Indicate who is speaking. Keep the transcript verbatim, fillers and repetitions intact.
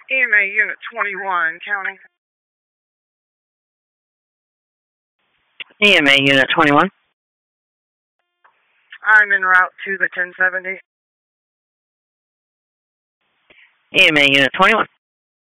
Speaker 1: E M A Unit twenty-one, county.
Speaker 2: E M A Unit twenty-one.
Speaker 1: I'm en route to the ten seventy.
Speaker 2: E M A Unit twenty-one.